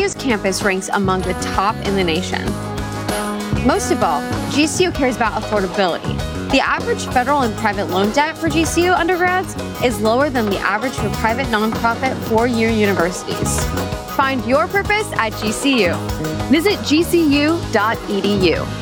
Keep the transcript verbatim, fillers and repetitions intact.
C U's campus ranks among the top in the nation. Most of all, G C U cares about affordability. The average federal and private loan debt for G C U undergrads is lower than the average for private nonprofit four-year universities. Find your purpose at G C U. Visit G C U dot E D U.